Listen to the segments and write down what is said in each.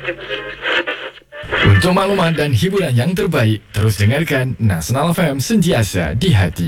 Untuk maklumat dan hiburan yang terbaik, terus dengarkan Nasional FM, sentiasa di hati.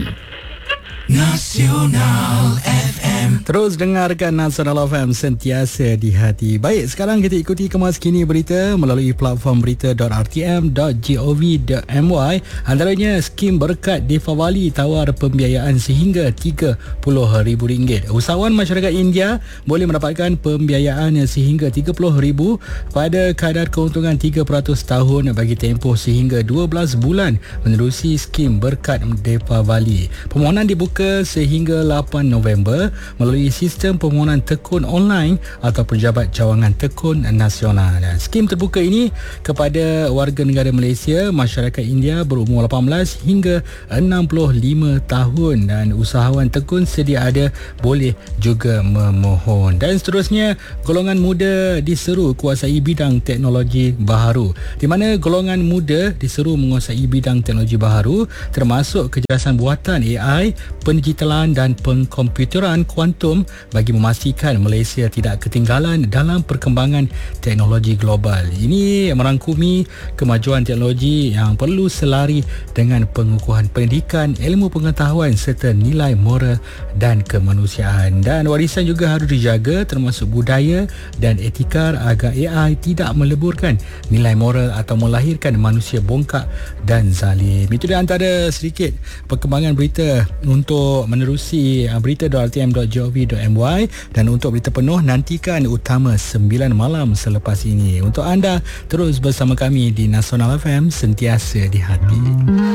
Nasional FM. Terus dengarkan Nasional FM, sentiasa di hati. Baik, sekarang kita ikuti kemas kini berita melalui platform berita.rtm.gov.my. Antaranya, skim berkat Deepavali tawar pembiayaan sehingga RM30,000. Usahawan masyarakat India boleh mendapatkan pembiayaan sehingga RM30,000 pada kadar keuntungan 3% tahun bagi tempoh sehingga 12 bulan menerusi skim berkat Deepavali. Permohonan dibuka sehingga 8 November melalui sistem permohonan tekun online atau Pejabat Cawangan Tekun Nasional. Skim terbuka ini kepada warga negara Malaysia, masyarakat India berumur 18 hingga 65 tahun dan usahawan tekun sedia ada boleh juga memohon. Dan seterusnya, golongan muda diseru kuasai bidang teknologi baharu, di mana golongan muda diseru menguasai bidang teknologi baharu termasuk kecerdasan buatan AI, pendigitalan dan pengkomputeran kuantum bagi memastikan Malaysia tidak ketinggalan dalam perkembangan teknologi global. Ini merangkumi kemajuan teknologi yang perlu selari dengan pengukuhan pendidikan, ilmu pengetahuan serta nilai moral dan kemanusiaan. Dan warisan juga harus dijaga termasuk budaya dan etika agar AI tidak meleburkan nilai moral atau melahirkan manusia bongkak dan zalim. Itu di antara sedikit perkembangan berita untuk menerusi berita.rtm.gov.my, dan untuk berita penuh nantikan utama 9 malam selepas ini. Untuk anda terus bersama kami di Nasional FM, sentiasa di hati.